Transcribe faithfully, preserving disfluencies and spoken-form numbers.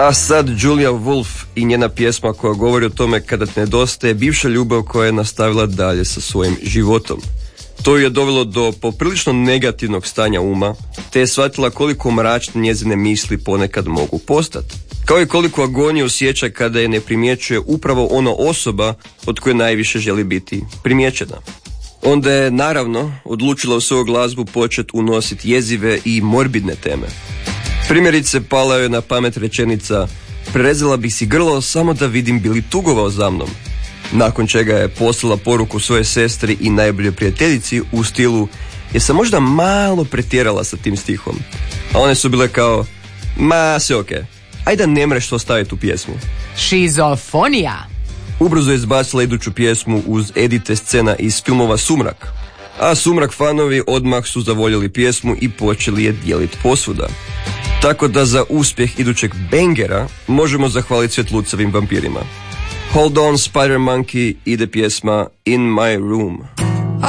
A sad Julia Wolf i njena pjesma koja govori o tome kada te nedostaje bivša ljubav koja je nastavila dalje sa svojim životom. To je dovelo do poprilično negativnog stanja uma, te je shvatila koliko mračne njezine misli ponekad mogu postati. Kao i koliko agonije osjeća kada je ne primjećuje upravo ona osoba od koje najviše želi biti primjećena. Onda je, naravno, odlučila u svoju glazbu početi unositi jezive i morbidne teme. Primjerice, pala joj na pamet rečenica: prerezala bih si grlo samo da vidim bi li tugovao za mnom. Nakon čega je poslala poruku svoje sestri i najboljoj prijateljici u stilu: je sam možda malo pretjerala sa tim stihom. A one su bile kao: ma sve ok, ajde ne mreš to staviti u pjesmu. Šizofonija. Ubrzo je izbacila iduću pjesmu uz edite scena iz filmova Sumrak. A Sumrak fanovi odmah su zavoljeli pjesmu i počeli je dijeliti posvuda. Tako da za uspjeh idućeg bangera možemo zahvaliti svjetlucavim vampirima. Hold on, Spider Monkey, ide pjesma In My Room.